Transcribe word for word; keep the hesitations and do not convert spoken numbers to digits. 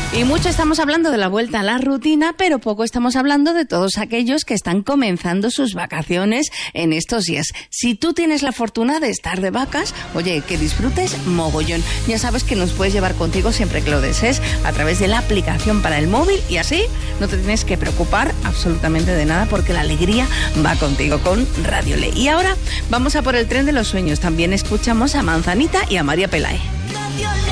Y mucho estamos hablando de la vuelta a la rutina, pero poco estamos hablando de todos aquellos que están comenzando sus vacaciones en estos días. Si tú tienes la fortuna de estar de vacas, oye, que disfrutes mogollón. Ya sabes que nos puedes llevar contigo siempre que lo desees a través de la aplicación para el móvil y así no te tienes que preocupar absolutamente de nada porque la alegría va contigo con Radio Le. Y ahora vamos a por el tren de los sueños. También escuchamos a Manzanita y a María Pelae.